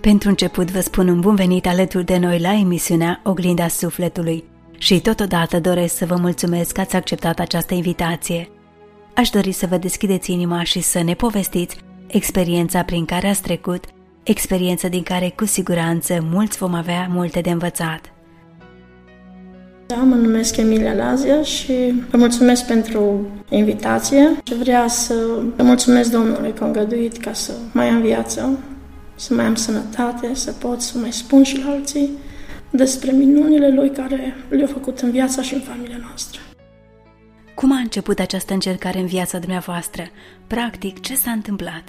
Pentru început vă spun un bun venit alături de noi la emisiunea Oglinda Sufletului și totodată doresc să vă mulțumesc că ați acceptat această invitație. Aș dori să vă deschideți inima și să ne povestiți experiența prin care ați trecut, experiență din care cu siguranță mulți vom avea multe de învățat. Da, mă numesc Emilia Lazia și vă mulțumesc pentru invitație și vreau să vă mulțumesc Domnului că a îngăduit ca să mai am viață, să mai am sănătate, să pot să mai spun și la alții despre minunile Lui care le-a făcut în viața și în familia noastră. Cum a început această încercare în viața dumneavoastră? Practic, ce s-a întâmplat?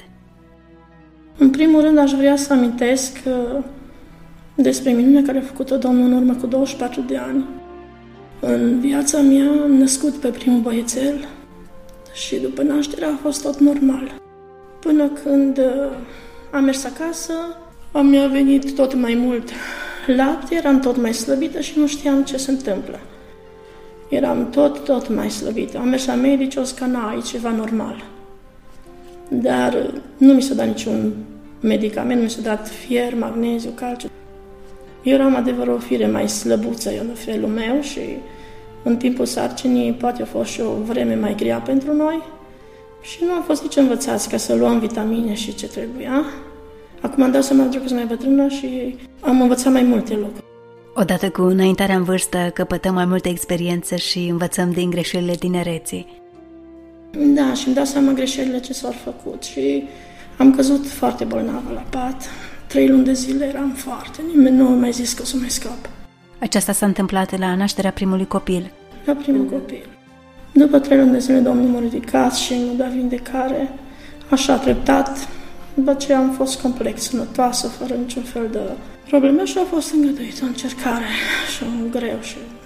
În primul rând, aș vrea să amintesc despre minunea care a făcut-o Domnul în urmă cu 24 de ani. În viața mea am născut pe primul băiețel și după naștere a fost tot normal. Până când am mers acasă, mi-a venit tot mai mult lapte, eram tot mai slăbită și nu știam ce se întâmplă. Eram tot mai slăbită. Am mers la medici, o scana, e ceva normal. Dar nu mi s-a dat niciun medicament, nu mi s-a dat fier, magneziu, calciu. Eu eram adevărat o fire mai slăbuță în felul meu și în timpul sarcinii poate a fost și o vreme mai grea pentru noi și nu am fost nici învățați ca să luăm vitamine și ce trebuia. Acum am dat seama că sunt mai bătrână și am învățat mai multe lucruri. Odată cu înaintarea în vârstă căpătăm mai multă experiență și învățăm din greșelile tinereții. Da, și îmi dau seama greșelile ce s-au făcut și am căzut foarte bolnavă la pat. 3 luni de zile eram foarte, nimeni nu a mai zis că o să mai scap. Aceasta s-a întâmplat la nașterea primului copil. La primul copil. După 3 luni de zile, Domnul m-a ridicat și mi-a dat vindecare. Așa, treptat. După ce am fost complet sănătoasă, fără niciun fel de probleme și a fost îngăduit o încercare și un greu.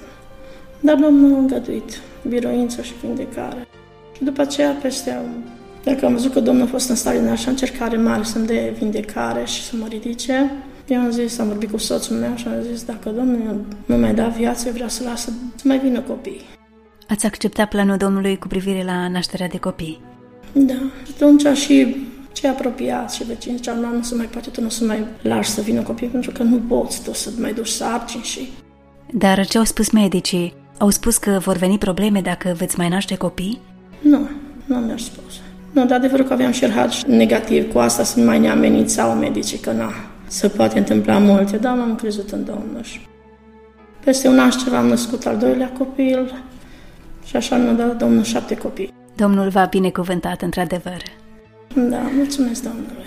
Dar Domnul a îngăduit biruință și vindecare. Și după aceea, dacă am văzut că Domnul a fost în stare de așa încercare mare să-mi dea vindecare și să mă ridice, eu am vorbit cu soțul meu și am zis, dacă Domnul nu mi-a dat viață, eu vreau să las să mai vină copii. Ați acceptat planul Domnului cu privire la nașterea de copii? Da. Atunci și cei apropiați și vecinii ziceau, nu se mai poate, tu nu să mai lași să vină copii, pentru că nu poți tu să mai duci sarcini și... Dar ce au spus medicii? Au spus că vor veni probleme dacă veți mai naște copii? Nu mi-au spus. Nu, dar adevărul că aveam și RH negativ, cu asta să nu mai ne amenințau medicii, că se poate întâmpla multe, dar m-am crezut în Domnul. Peste un an și ceva am născut al 2-lea copil și așa mi-a dat Domnul 7 copii. Domnul v-a binecuvântat, într-adevăr. Da, mulțumesc Domnului.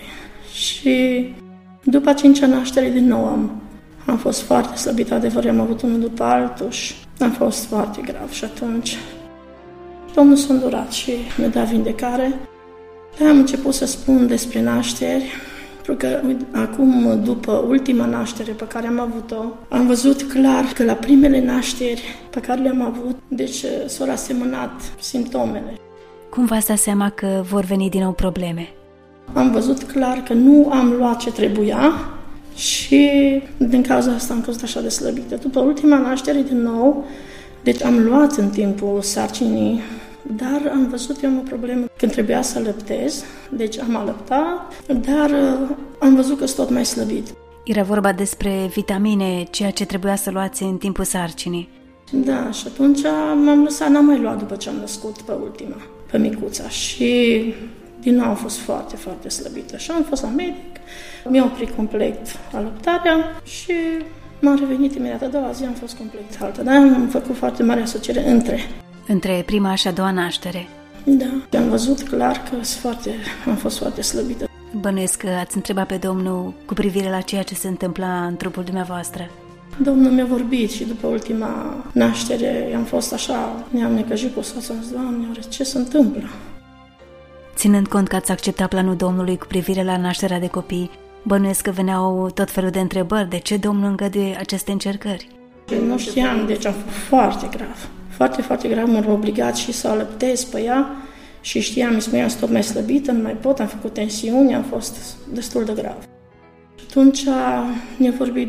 Și după 5-a naștere din nou am fost foarte slăbită, adevărat, am avut unul după altul și am fost foarte grav și atunci Domnul s-a îndurat și mi-a dat vindecare. Am început să spun despre nașteri, pentru că acum, după ultima naștere pe care am avut-o, am văzut clar că la primele nașteri pe care le-am avut, deci s-au asemănat simptomele. Cum v-ați dat seama că vor veni din nou probleme? Am văzut clar că nu am luat ce trebuia și din cauza asta am căzut așa de slăbită. După ultima naștere din nou, deci am luat în timpul sarcinii, dar am văzut eu o problemă când trebuia să alăptez, deci am alăptat, dar am văzut că sunt tot mai slăbit. Era vorba despre vitamine, ceea ce trebuia să luați în timpul sarcinii. Da, și atunci m-am lăsat, n-am mai luat după ce am născut pe ultima, pe micuța și din nou am fost foarte, foarte slăbită. Și am fost la medic, mi-a oprit complet alăptarea și m-am revenit imediat. A doua zi am fost complet altă, dar am făcut foarte mare asociere între prima și a doua naștere. Da, am văzut clar că am fost foarte slăbită. Bănuiesc că ați întrebat pe Domnul cu privire la ceea ce se întâmpla în trupul dumneavoastră. Domnul mi-a vorbit și după ultima naștere am fost așa, ne-am necăjit cu soțul, am zis, Doamne, ce se întâmplă? Ținând cont că ați acceptat planul Domnului cu privire la nașterea de copii, bănuiesc că veneau tot felul de întrebări, de ce Domnul îngăduie aceste încercări? Nu știam, deci am fost foarte grav. Foarte, foarte grav, m-am obligat și să alăptez pe ea și știam, îmi spuneam, sunt tot mai slăbită, nu mai pot, am făcut tensiuni, am fost destul de grav. Atunci ne-a vorbit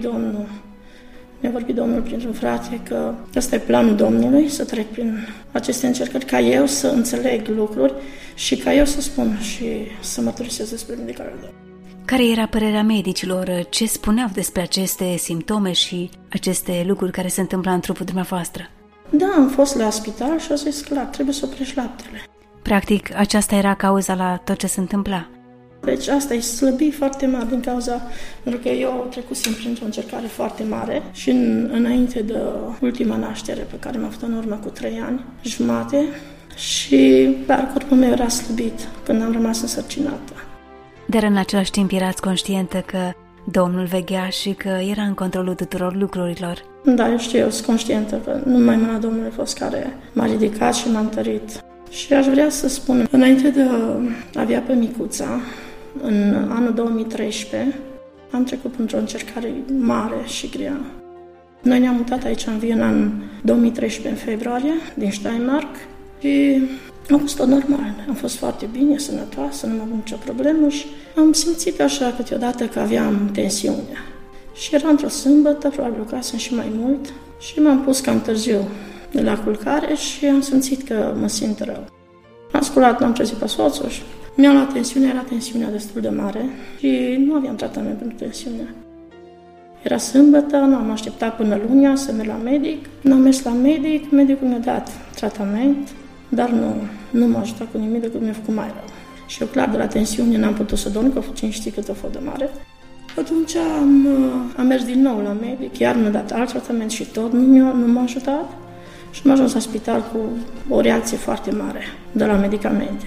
Domnul printr-un frate că ăsta e planul Domnului, să trec prin aceste încercări, ca eu să înțeleg lucruri și ca eu să spun și să mărturisesc despre vindecarea Domnului. Care era părerea medicilor? Ce spuneau despre aceste simptome și aceste lucruri care se întâmplă în trupul dumneavoastră? Da, am fost la spital și a zis clar, trebuie să oprești laptele. Practic, aceasta era cauza la tot ce se întâmpla. Deci asta e slăbit foarte mare din cauza, pentru că eu trecusem printr-o încercare foarte mare și înainte de ultima naștere pe care m-am făcut în urmă cu 3 ani jumate și clar, corpul meu era slăbit când am rămas însărcinată. Dar în același timp erați conștientă că Domnul veghea și că era în controlul tuturor lucrurilor. Da, eu știu, eu sunt conștientă că numai mâna Domnului a fost care m-a ridicat și m-a întărit. Și aș vrea să spun, înainte de a avea pe micuța, în anul 2013, am trecut printr-o încercare mare și grea. Noi ne-am mutat aici în Viena în 2013, în februarie, din Steiermark, și am fost tot normal. Am fost foarte bine, sănătoasă, nu am avut nicio problemă și am simțit așa câteodată că aveam tensiune. Și era într-o sâmbătă, probabil lucrasem și mai mult, și m-am pus cam târziu de la culcare și am simțit că mă simt rău. Am sculat, l-am trezit pe soțul și mi-a luat tensiunea, era tensiunea destul de mare și nu aveam tratament pentru tensiune. Era sâmbătă, nu am așteptat până lunea să merg la medic. N-am mers la medic, medicul mi-a dat tratament, dar nu m-a ajutat cu nimic decât mi-a făcut mai rău. Și eu clar de la tensiune n-am putut să dorm, că cine știe cât a fost de mare. Atunci am mers din nou la medic, iar mi-a dat alt tratament și tot nu m-a ajutat. Și am ajuns la spital cu o reacție foarte mare de la medicamente.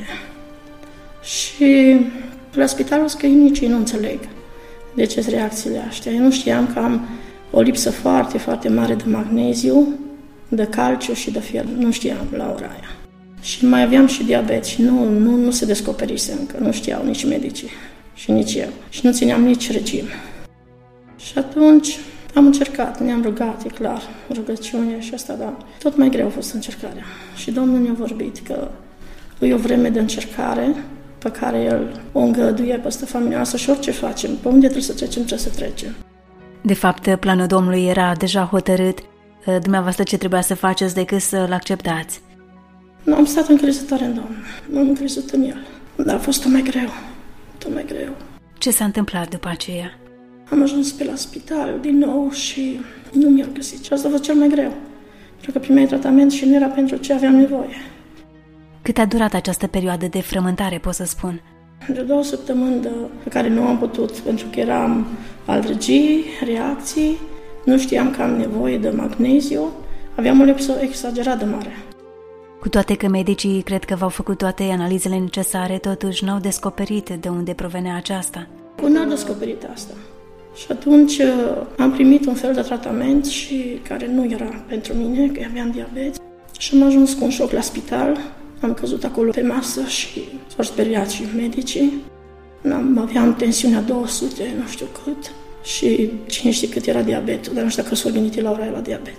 Și la spitalul că nici ei nu înțeleg de ce sunt reacțiile astea. Eu nu știam că am o lipsă foarte, foarte mare de magneziu, de calciu și de fier. Nu știam la ora aia. Și mai aveam și diabet și nu se descoperise încă. Nu știau nici medicii și nici eu. Și nu țineam nici regim. Și atunci am încercat, ne-am rugat, e clar, rugăciune și asta, dar tot mai greu a fost încercarea. Și Domnul ne-a vorbit că e o vreme de încercare pe care El o îngăduie peste familia noastră și orice facem, pe unde trebuie să trecem, trebuie să trecem. De fapt, planul Domnului era deja hotărât, dumneavoastră ce trebuia să faceți decât să-L acceptați? Nu, am stat încrezătoare în Domnul, m-am încrezut în El, dar a fost tot mai greu. Ce s-a întâmplat după aceea? Am ajuns pe la spital din nou și nu mi-au găsit. Și asta a fost cel mai greu, pentru că primeai tratament și nu era pentru ce aveam nevoie. Cât a durat această perioadă de frământare, pot să spun? De 2 săptămâni pe care nu am putut, pentru că eram alergii, reacții, nu știam că am nevoie de magneziu, aveam o lipsă exagerat de mare. Cu toate că medicii cred că v-au făcut toate analizele necesare, totuși n-au descoperit de unde provenea aceasta. N-au descoperit asta. Și atunci am primit un fel de tratament și care nu era pentru mine, că aveam diabet. Și am ajuns cu un șoc la spital. Am căzut acolo pe masă și s-au speriat și medicii. Aveam tensiunea 200, nu știu cât. Și cine știe cât era diabetul, dar nu știu dacă s-au gândit la ora aia la diabet.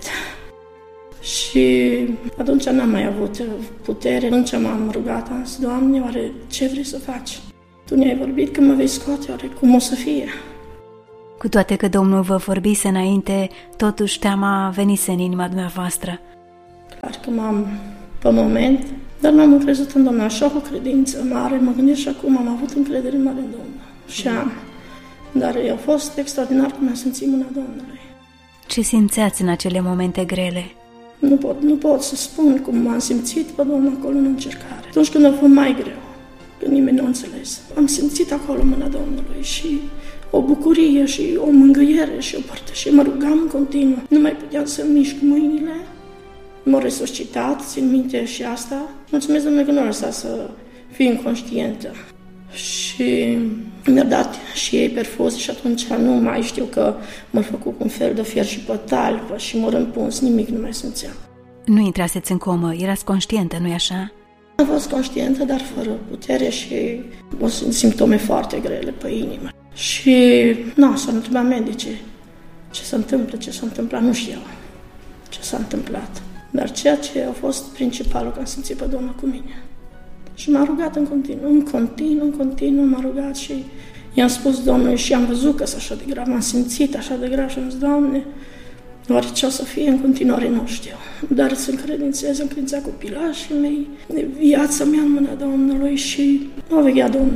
Și atunci n-am mai avut putere. Atunci m-am rugat, am zis, Doamne, oare ce vrei să faci? Tu ne-ai vorbit că mă vei scoate, oare cum o să fie? Cu toate că Domnul vă vorbise înainte, totuși teama venise în inima dumneavoastră. Clar că m-am pe moment, dar m-am încrezut în Domnul, așa cu credință mare, mă gândesc și acum am avut încredere mare în Domnul. Și am. Dar a fost extraordinar cum am simțit mâna Domnului. Ce simțeați în acele momente grele? Nu pot să spun cum m-am simțit pe Domnul acolo în încercare. Atunci când a fost mai greu, când nimeni nu a înțeles, am simțit acolo mâna Domnului și o bucurie și o mângâiere și o părtășie. Mă rugam în continuu. Nu mai puteam să mișc mâinile. M-au resuscitat, țin minte și asta. Mulțumesc Domnului că nu a lăsat să fiu inconștientă. Și mi-au dat și ei perfuzii și atunci nu mai știu că m-au făcut cu un fel de fier și pe talpă și m-au rămpuns, nimic nu mai simțeam. Nu intraseți în comă, erați conștientă, nu-i așa? Am fost conștientă, dar fără putere și simptome foarte grele pe inimă. Și s-au întrebat medicii ce se întâmplă, nu știau ce s-a întâmplat. Dar ceea ce a fost principalul, că am simțit pe Domnul cu mine. Și m-a rugat în continuu, m-a rugat și i-am spus Domnului și am văzut că așa de grav, m-am simțit așa de grav și am zis, Doamne, oare ce o să fie în continuare, nu știu. Dar să încredințez în credința copilașii mei, viața mea în mâna Domnului și m-a vegheat Domnul.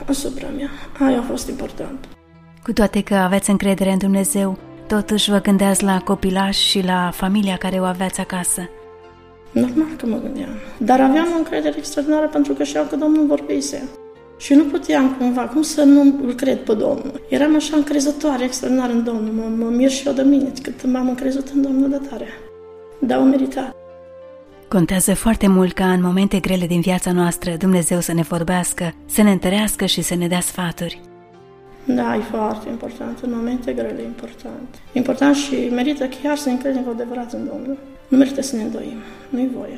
asupra mea. Aia a fost important. Cu toate că aveți încredere în Dumnezeu, totuși vă gândeați la copilași și la familia care o aveați acasă. Normal că mă gândeam. Dar aveam o încredere extraordinară pentru că știam că Domnul vorbise. Și nu puteam cumva, cum să nu îl cred pe Domnul. Eram așa încrezătoare extraordinar în Domnul. Mă mir și eu de mine cât m-am încrezut în Domnul de tare. Dar o meritat. Contează foarte mult ca în momente grele din viața noastră Dumnezeu să ne vorbească, să ne întărească și să ne dea sfaturi. Da, e foarte important. În momente grele e important. E important și merită chiar să ne încredem cu adevărat în Domnul. Nu merită să ne îndoim. Nu-i voie.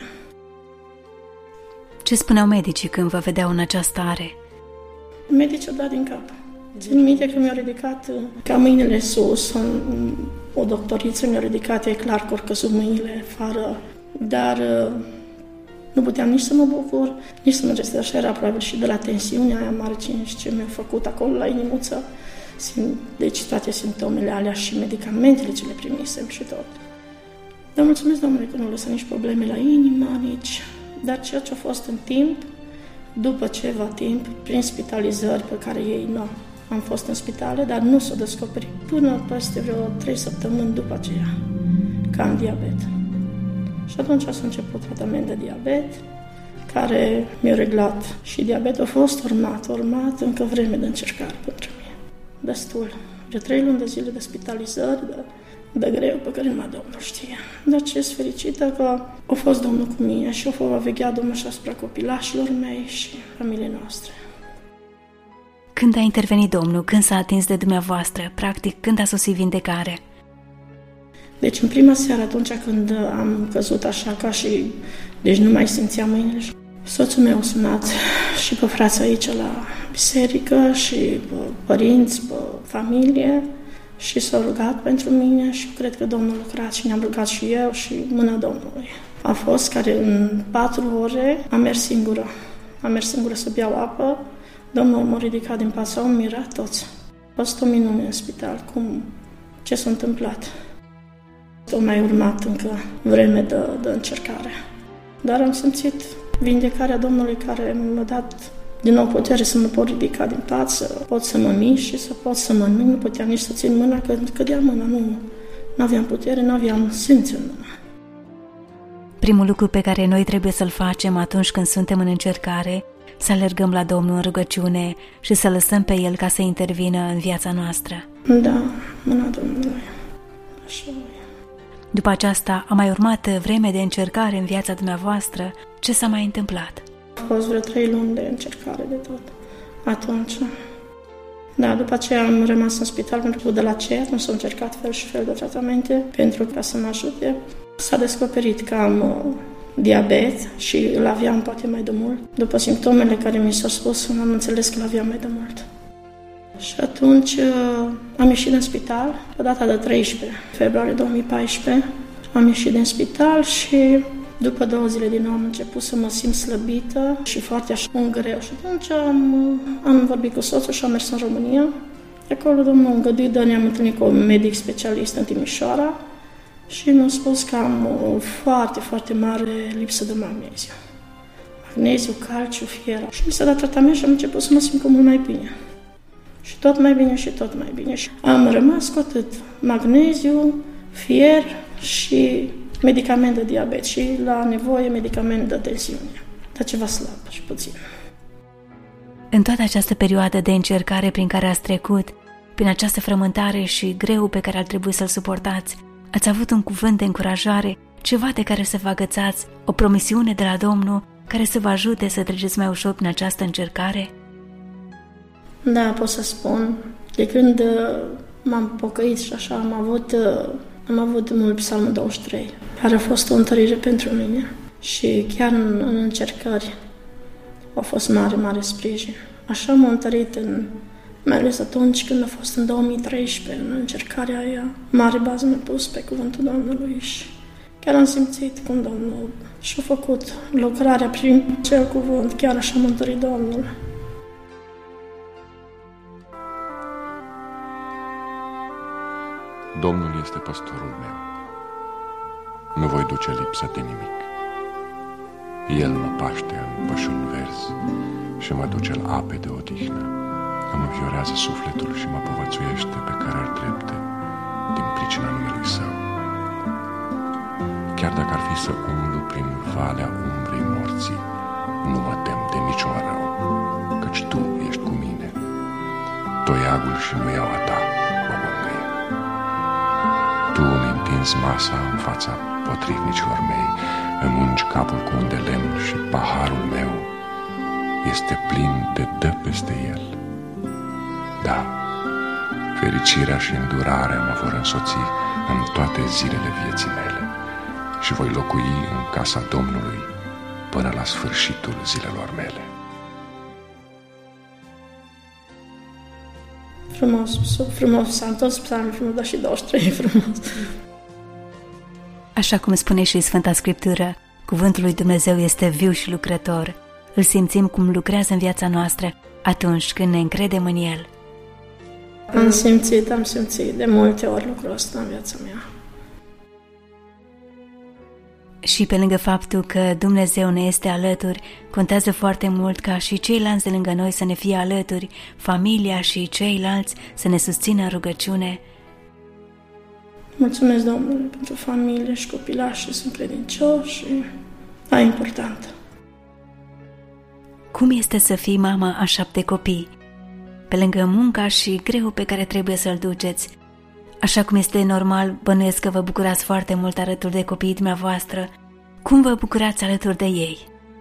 Ce spuneau medicii când vă vedeau în această stare? Medicii au dat din cap. Țin minte că mi-au ridicat ca mâinile sus. O doctoriță mi-a ridicat, e clar că au căzut mâinile afară. Dar nu puteam nici să mă bucur, nici să mă gestez. Așa era probabil și de la tensiunea aia mare ce mi-a făcut acolo la inimuță. Deci toate simptomele alea și medicamentele ce le primisem și tot. Dar mulțumesc, Domnule, că nu lăsă nici probleme la inimă, nici... Dar ceea ce a fost în timp, după ceva timp, prin spitalizări pe care ei nu am fost în spitale, dar nu s-o descoperit până peste vreo 3 săptămâni după aceea, că am diabet. Și atunci s-a început tratament de diabet, care mi-a reglat și diabetul a fost urmat încă vreme de încercare pentru mine. Destul. De 3 luni de zile de spitalizări, de greu pe care numai Domnul știe. Dar ce-s fericită că a fost Domnul cu mine și a veghea Domnul și asupra copilașilor mei și familiei noastre. Când a intervenit Domnul? Când s-a atins de dumneavoastră? Practic, când a sosit vindecarea? Deci în prima seară, atunci când am căzut așa ca și... Deci nu mai simțeam mâinile. Soțul meu a sunat și pe frații aici la biserică și pe părinți, pe familie și s-a rugat pentru mine și cred că Domnul a lucrat și ne-am rugat și eu și mâna Domnului. A fost care în 4 ore am mers singură. Am mers singură să beau apă. Domnul m-a ridicat din pat, s-au mirat toți. A fost o minune în spital. Ce s-a întâmplat? A mai urmat încă vreme de încercare. Dar am simțit vindecarea Domnului care mi-a dat din nou putere să mă pot ridica din pat, să pot să mă mișc și să pot să mănânc. Nu puteam nici să țin mâna, că cădea mâna. Nu aveam putere, nu aveam simț în mână. Primul lucru pe care noi trebuie să-l facem atunci când suntem în încercare, să alergăm la Domnul în rugăciune și să lăsăm pe El ca să intervină în viața noastră. Da, mâna Domnului. Așa e. După aceasta a mai urmat vreme de încercare în viața dumneavoastră. Ce s-a mai întâmplat? A fost vreo 3 luni de încercare de tot. Atunci. Da, după aceea am rămas în spital pentru că de la aceea atunci s-au încercat fel și fel de tratamente pentru ca să mă ajute. S-a descoperit că am diabet și îl aveam poate mai de mult. După simptomele care mi s-au spus, am înțeles că îl aveam mai de mult. Și atunci am ieșit din spital, pe data de 13 februarie 2014, am ieșit din spital și după 2 zile din nou am început să mă simt slăbită și foarte așa un greu. Și atunci am vorbit cu soțul și am mers în România. Acolo Domnul îngăduit, ne-am întâlnit cu un medic specialist în Timișoara și mi-a spus că am o foarte, foarte mare lipsă de magneziu. Magneziu, calciu, fier. Și mi s-a dat tratament și am început să mă simt cu mult mai bine. Și tot mai bine și tot mai bine. Și am rămas cu atât magneziu, fier și medicament de diabet și la nevoie medicament de tensiune. Dar ceva slab și puțin. În toată această perioadă de încercare prin care ați trecut, prin această frământare și greu pe care ar trebui să-l suportați, ați avut un cuvânt de încurajare, ceva de care să vă agățați, o promisiune de la Domnul care să vă ajute să treceți mai ușor prin această încercare? Da, pot să spun. De când m-am pocăit și așa, am avut mult Psalmul 23, care a fost o întărire pentru mine. Și chiar în încercări a fost mare, mare sprijin. Așa m-a întărit, mai ales atunci când a fost în 2013, în încercarea aia. Mare bază mi-a pus pe cuvântul Domnului și chiar am simțit cum Domnul și-a făcut lucrarea prin cel cuvânt. Chiar așa m-a întărit Domnul. Domnul este păstorul meu. Nu voi duce lipsă de nimic. El mă paște în pășuni verzi și mă duce la ape de odihnă. Îmi înfiorează sufletul și mă povățuiește pe cărări drepte din pricina numelui Său. Chiar dacă ar fi să umblu prin valea umbrei morții, nu mă tem de niciun rău, căci Tu ești cu mine. Toiagul și nuiaua Ta mă mângâie. Tu îmi întinzi masa în fața potrivnicilor mei, îmi ungi capul cu un de lemn și paharul meu este plin de dă peste el. Da, fericirea și îndurarea mă vor însoți în toate zilele vieții mele și voi locui în casa Domnului până la sfârșitul zilelor mele. Frumos, am toți psalmii frumos, dar și 23 frumos. Așa cum spune și Sfânta Scriptură, cuvântul lui Dumnezeu este viu și lucrător. Îl simțim cum lucrează în viața noastră atunci când ne încredem în El. Am simțit de multe ori lucrul ăsta în viața mea. Și pe lângă faptul că Dumnezeu ne este alături, contează foarte mult ca și ceilalți de lângă noi să ne fie alături, familia și ceilalți să ne susțină în rugăciune. Mulțumesc Domnului pentru familie și copilași, sunt credincioși și e important. Cum este să fii mama a 7 copii? Pe lângă munca și greu pe care trebuie să-l duceți, așa cum este normal, bănuiesc că vă bucurați foarte mult alături de copiii dumneavoastră. Cum vă bucurați alături de ei?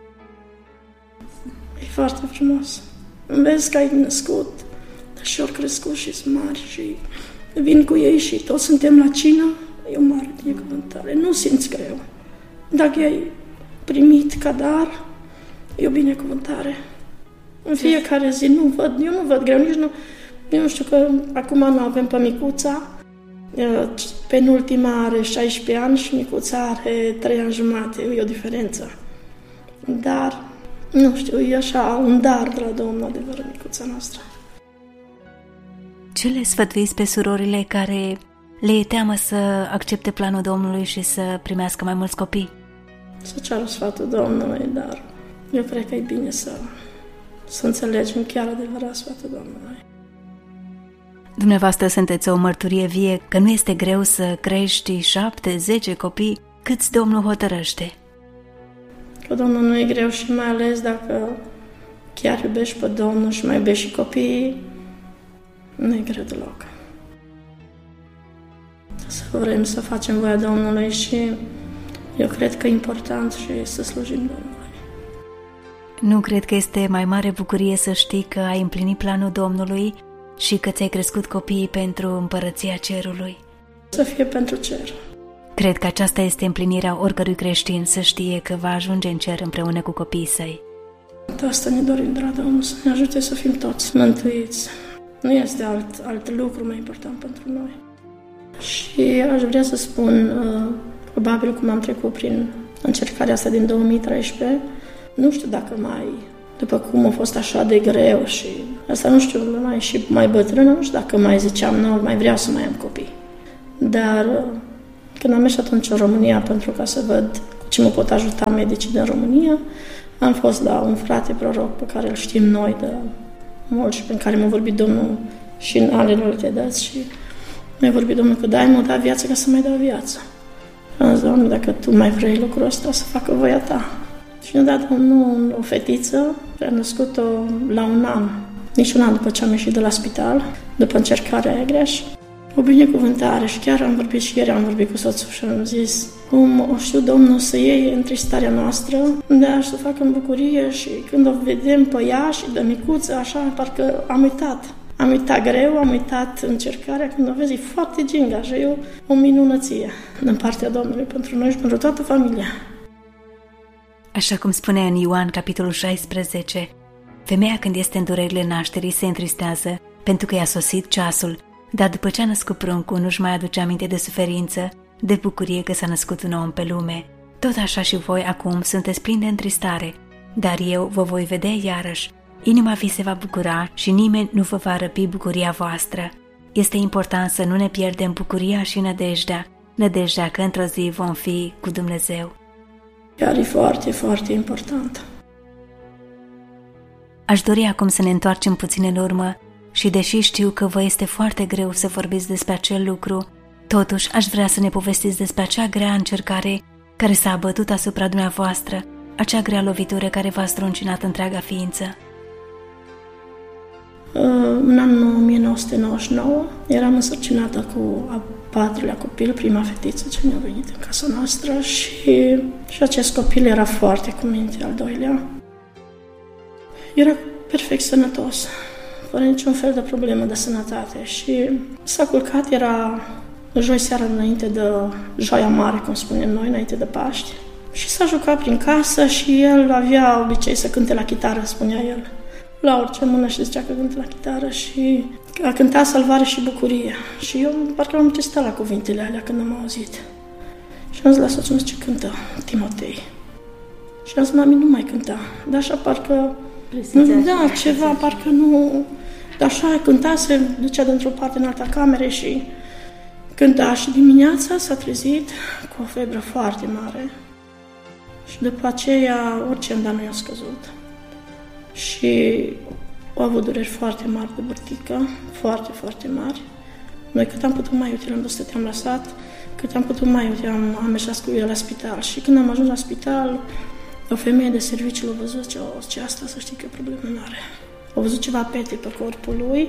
E foarte frumos. Vezi că ai născut, dar și ori crescut și sunt mari și vin cu ei și toți suntem la cină. E o mare binecuvântare. Nu simți greu. Dacă ai primit ca dar, e o binecuvântare. În fiecare zi eu nu văd greu, eu nu știu că acum nu avem pe micuța. Penultima are 16 ani și micuța are 3 ani jumate, e o diferență. Dar, nu știu, e așa un dar de la Domnul, adevărat, micuța noastră. Ce le sfătuiți pe surorile care le e teamă să accepte planul Domnului și să primească mai mulți copii? Să ceară sfatul Domnului, dar eu cred că e bine să înțelegem chiar adevărat sfatul Domnului. Dumneavoastră sunteți o mărturie vie că nu este greu să crești 7-10 copii câți Domnul hotărăște. Că Domnul nu e greu și mai ales dacă chiar iubești pe Domnul și mai iubești și copiii, nu e greu deloc. Să vrem să facem voia Domnului și eu cred că e important și să slujim Domnului. Nu cred că este mai mare bucurie să știi că ai împlinit planul Domnului și că ți-ai crescut copiii pentru împărăția cerului. Să fie pentru cer. Cred că aceasta este împlinirea oricărui creștin, să știe că va ajunge în cer împreună cu copiii săi. De asta ne dorim de la Domnul, să ne ajute să fim toți mântuiți. Nu este alt lucru mai important pentru noi. Și aș vrea să spun, probabil cum am trecut prin încercarea asta din 2013, nu știu dacă după cum a fost așa de greu și asta nu știu, mai bătrână, nu știu dacă mai ziceam, nu, mai vreau să mai am copii. Dar când am mers atunci în România pentru ca să văd ce mă pot ajuta medicii din România, am fost la un frate proroc pe care îl știm noi de mult și prin care m-a vorbit Domnul și în aleluia dăți și mi-a vorbit Domnul că dai, mă da viață ca să mai dau viață. Am zis, Doamne, dacă Tu mai vrei lucrul ăsta, să facă voia Ta. Și ne-a dat Domnul o fetiță, a născut-o la un an, nici un an după ce am ieșit de la spital, după încercarea aia grea și o binecuvântare. Și chiar am vorbit și ieri, am vorbit cu soțul și am zis cum o știu Domnul să iei întristarea noastră, dar să o facă în bucurie și când o vedem pe ea și de micuță, așa, parcă am uitat. Am uitat greu, am uitat încercarea, când o vezi, e foarte ginga și e o minunăție din partea Domnului pentru noi și pentru toată familia. Așa cum spune în Ioan, capitolul 16, femeia când este în durerile nașterii se întristează pentru că i-a sosit ceasul, dar după ce a născut pruncul nu-și mai aduce aminte de suferință, de bucurie că s-a născut un om pe lume. Tot așa și voi acum sunteți plini de întristare, dar eu vă voi vedea iarăși. Inima vi se va bucura și nimeni nu vă va răpi bucuria voastră. Este important să nu ne pierdem bucuria și nădejdea că într-o zi vom fi cu Dumnezeu. Chiar e foarte, foarte important. Aș dori acum să ne întoarcem puțin în urmă și deși știu că vă este foarte greu să vorbiți despre acel lucru, totuși aș vrea să ne povestiți despre acea grea încercare care s-a abătut asupra dumneavoastră, acea grea lovitură care v-a struncinat întreaga ființă. În anul 1999 eram însărcinată cu a 4-lea copil, prima fetiță ce mi-a venit în casa noastră și acest copil era foarte cu minte, al doilea. Era perfect sănătos, fără niciun fel de problemă de sănătate și s-a culcat, era joi seara înainte de Joia Mare, cum spunem noi, înainte de Paști. Și s-a jucat prin casă și el avea obicei să cânte la chitară, spunea el. La orice mână și zicea că cântă la chitară și a cântat Salvare și Bucurie. Și eu parcă am testat la cuvintele alea când am auzit. Și am zis la soțul meu ce cântă Timotei. Și am zis, mami, nu mai cânta. Dar așa parcă... Da, ceva, parcă nu... Dar așa cânta, se ducea dintr-o parte în alta camere și cânta. Și dimineața s-a trezit cu o febră foarte mare. Și după aceea orice am dat nu i-a scăzut. Și au avut dureri foarte mari de bărtică, foarte, foarte mari. Noi cât am putut mai uite, l-am dus, stăteam la sat, cât am putut mai uite, am mers cu el la spital. Și când am ajuns la spital, o femeie de serviciu l-a văzut, ce asta să știi că o problemă n-are. Au văzut ceva pete pe corpul lui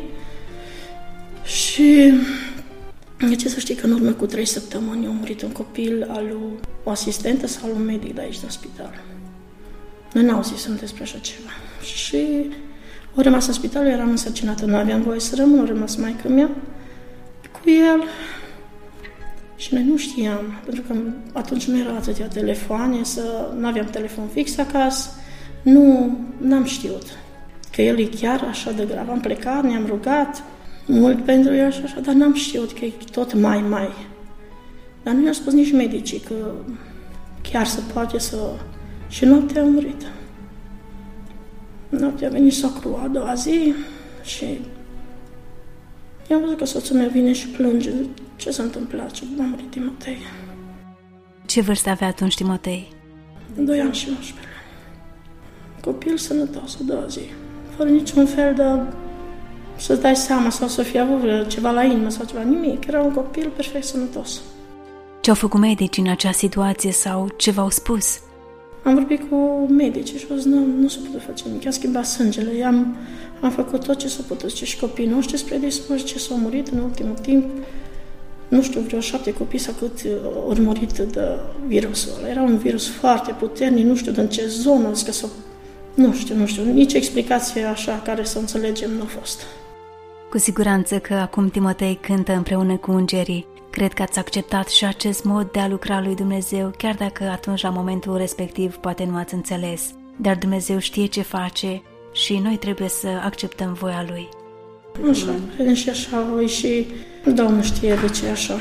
și ce să știi că în urmă cu 3 săptămâni a murit un copil al lui o asistentă sau un medic de aici din spital. Noi n-auzisem despre așa ceva. Și au rămas în spital, eu eram însărcinată, nu aveam voie să rămân, au rămas maică-mea cu el. Și noi nu știam, pentru că atunci nu erau atâtea telefoane, nu aveam telefon fix acasă, n-am știut că el e chiar așa de grav. Am plecat, ne-am rugat mult pentru el și așa, dar n-am știut că e tot mai. Dar nu i-au spus nici medicii că chiar se poate să... Și noaptea a murit. Noaptea a venit socrul a doua zi și i-am văzut că soțul meu vine și plânge. Ce s-a întâmplat? Ce a murit Timotei? Ce vârstă avea atunci Timotei? 2 ani și 11 luni. Copil sănătos, a doua zi. Fără niciun fel de... să-ți dai seama sau să fie avut ceva la inimă sau ceva. Nimic. Era un copil perfect sănătos. Ce-au făcut medicii în acea situație sau ce v-au spus? Am vorbit cu medicii și au zis, nu se poate face nimic. I-a schimbat sângele. Am făcut tot ce s-a putut. Și copiii noștri spre dispuși ce s-au murit în ultimul timp. Nu știu, vreo 7 copii sau cât au murit de virusul ăla. Era un virus foarte puternic, nu știu din ce zonă, nu știu, nici explicație așa care să înțelegem nu a fost. Cu siguranță că acum Timotei cântă împreună cu îngerii. Cred că ați acceptat și acest mod de a lucra lui Dumnezeu, chiar dacă atunci, la momentul respectiv, poate nu ați înțeles. Dar Dumnezeu știe ce face și noi trebuie să acceptăm voia Lui. Așa, credem și așa voi și Domnul știe de ce așa.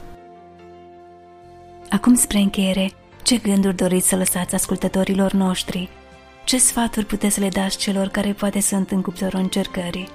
Acum, spre încheiere, ce gânduri doriți să lăsați ascultătorilor noștri? Ce sfaturi puteți să le dați celor care poate sunt în cuptorul încercării?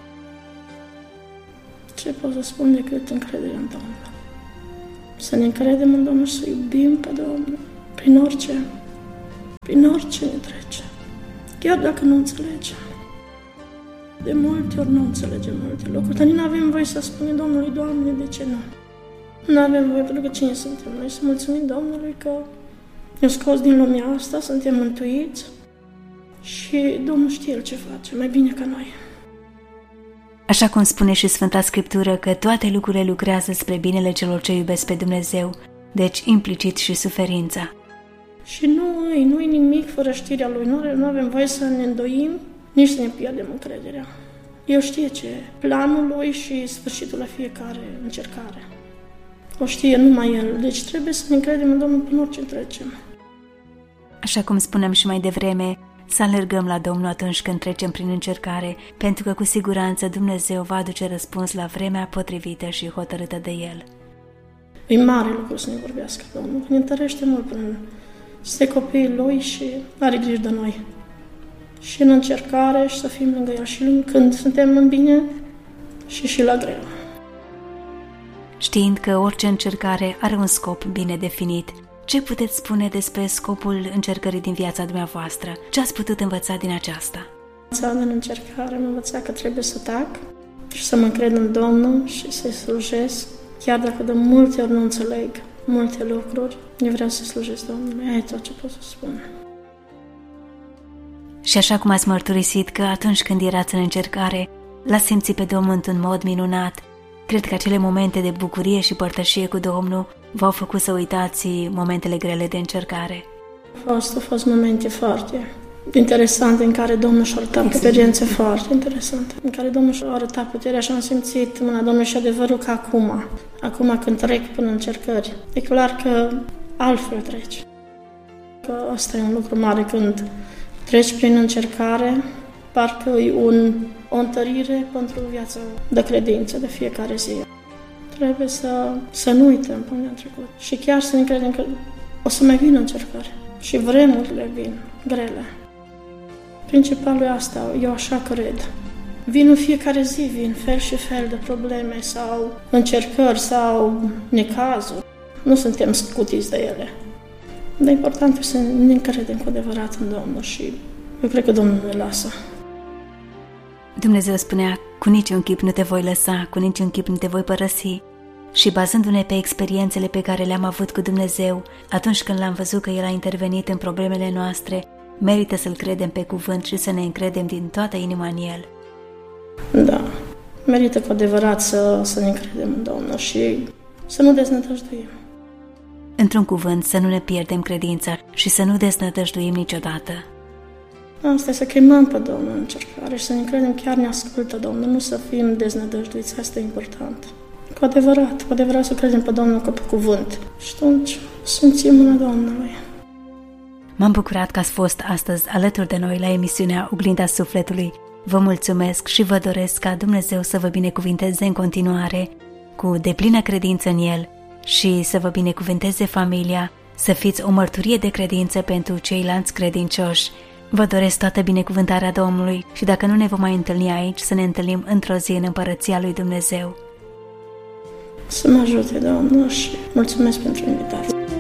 Ce pot să spun decât încredere în Domnul? Să ne încredem în Domnul și să iubim pe Domnul prin orice ne trece. Chiar dacă nu înțelegem. De multe ori nu înțelegem multe lucruri, dar nu avem voie să spunem Domnului, Doamne, de ce nu? Nu avem voie, pentru că cine suntem noi? Să mulțumim Domnului că ne-a scos din lumea asta, suntem mântuiți și Domnul știe El ce face, mai bine ca noi. Așa cum spune și Sfânta Scriptură că toate lucrurile lucrează spre binele celor ce iubesc pe Dumnezeu, deci implicit și suferința. Și nu-i nimic fără știrea Lui, nu avem voie să ne îndoim, nici să ne pierdem încrederea. El știe ce e planul Lui și sfârșitul la fiecare încercare. O știe numai El, deci trebuie să ne încredem în Domnul până orice trecem. Așa cum spuneam și mai devreme, să alergăm la Domnul atunci când trecem prin încercare, pentru că cu siguranță Dumnezeu va aduce răspuns la vremea potrivită și hotărâtă de El. E mare lucru să ne vorbească Domnul, ne întărește mult prin să copiii Lui și are grijă de noi. Și în încercare și să fim lângă El și când suntem în bine și la greu. Știind că orice încercare are un scop bine definit, ce puteți spune despre scopul încercării din viața dumneavoastră? Ce ați putut învăța din aceasta? Din încercare am învățat că trebuie să tac și să mă încred în Domnul și să-i slujesc. Chiar dacă de multe ori nu înțeleg multe lucruri, eu vreau să slujesc Domnului. E tot ce pot să spun. Și așa cum ați mărturisit că atunci când erați în încercare, l-ați simțit pe Domnul într-un mod minunat, cred că acele momente de bucurie și părtășie cu Domnul v-au făcut să uitați momentele grele de încercare. Au fost momente foarte interesante în care Domnul și-a arătat experiențe foarte interesante, în care Domnul și-a arătat puterea și am simțit mâna Domnului și adevărul că acum când trec până încercări, e clar că altfel treci. Că asta e un lucru mare când treci prin încercare, parcă e o întărire pentru viața de credință de fiecare zi. Trebuie să nu uităm până în trecut și chiar să ne credem că o să mai vină încercări și vremurile vin grele. Principalul e asta, eu așa cred. Vin în fiecare zi, vin fel și fel de probleme sau încercări sau necazuri. Nu suntem scutiți de ele. Dar important e să ne încredem cu adevărat în Domnul și eu cred că Domnul ne lasă. Dumnezeu spunea, cu niciun chip nu te voi lăsa, cu niciun chip nu te voi părăsi. Și bazându-ne pe experiențele pe care le-am avut cu Dumnezeu, atunci când l-am văzut că El a intervenit în problemele noastre, merită să-L credem pe cuvânt și să ne încredem din toată inima în El. Da, merită cu adevărat să ne încredem în Domnul și să nu deznădăjduim. Într-un cuvânt, să nu ne pierdem credința și să nu deznădăjduim niciodată. Asta e să chemăm pe Domnul în încercare și să ne credem chiar ne ascultă Domnul, nu să fim deznădăjduiți, asta e important. Cu adevărat să credem pe Domnul ca pe cuvânt și atunci simțim mâna Domnului. M-am bucurat că ați fost astăzi alături de noi la emisiunea Oglinda Sufletului. Vă mulțumesc și vă doresc ca Dumnezeu să vă binecuvinteze în continuare cu deplină credință în El și să vă binecuvinteze familia, să fiți o mărturie de credință pentru ceilalți credincioși. Vă doresc toată binecuvântarea Domnului și dacă nu ne vom mai întâlni aici, să ne întâlnim într-o zi în Împărăția lui Dumnezeu. Să mă ajute, Domnul, și mulțumesc pentru invitație.